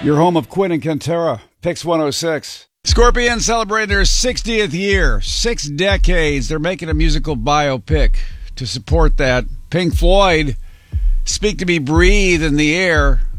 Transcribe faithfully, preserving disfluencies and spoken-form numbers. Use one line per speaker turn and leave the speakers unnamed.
Your home of Quinn and Cantera, Pix one oh six. Scorpion celebrating their sixtieth year, six decades. They're making a musical biopic to support that. Pink Floyd, Speak to Me, Breathe in the Air.